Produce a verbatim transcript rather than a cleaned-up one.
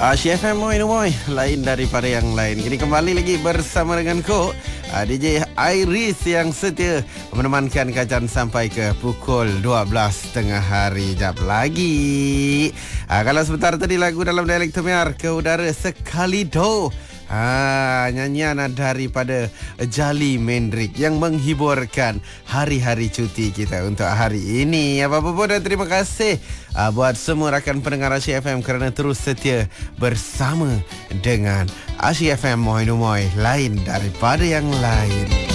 Asyik F M Moy Moy, lain daripada yang lain. Kini kembali lagi bersama dengan Ko uh, D J Iris yang setia menemankan kacan sampai ke pukul dua belas tengah hari. Jap lagi uh, kalau sebentar tadi lagu dalam dialek Temiar ke udara sekali do. Ha, nyanyian daripada Jali Mendrik yang menghiburkan hari-hari cuti kita untuk hari ini. Apa-apa pun dan terima kasih uh, buat semua rakan pendengar Asyik F M kerana terus setia bersama dengan Asyik F M Moy Moy, lain daripada yang lain.